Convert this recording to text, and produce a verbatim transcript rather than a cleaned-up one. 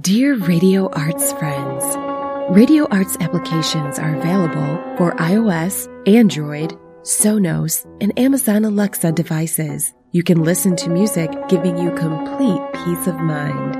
Dear Radio Arts friends, Radio Arts applications are available for iOS, Android, Sonos, and Amazon Alexa devices. You can listen to music giving you complete peace of mind.